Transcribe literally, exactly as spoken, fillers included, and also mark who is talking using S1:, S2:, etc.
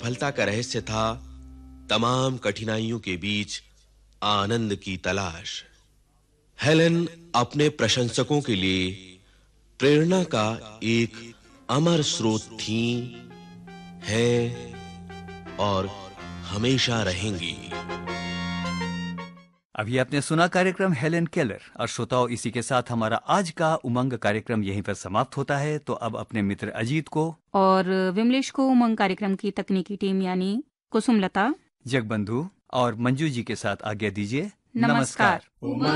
S1: सफलता का रहस्य था तमाम कठिनाइयों के बीच आनंद की तलाश। हेलेन अपने प्रशंसकों के लिए प्रेरणा का एक अमर स्रोत थीं, हैं और हमेशा रहेंगी।
S2: अभी आपने सुना कार्यक्रम हेलेन केलर। और श्रोताओं, इसी के साथ हमारा आज का उमंग कार्यक्रम यहीं पर समाप्त होता है। तो अब अपने मित्र अजीत को
S3: और विमलेश को उमंग कार्यक्रम की तकनीकी टीम यानी कुसुमलता,
S2: जगबंधु और मंजू जी के साथ आज्ञा दीजिए।
S3: नमस्कार।
S2: नमस्कार।